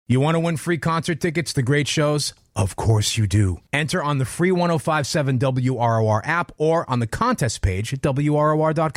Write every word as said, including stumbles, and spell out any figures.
You want to win free concert tickets to great shows? Of course you do. Enter on the free ten fifty-seven W R O R app or on the contest page at W R O R dot com.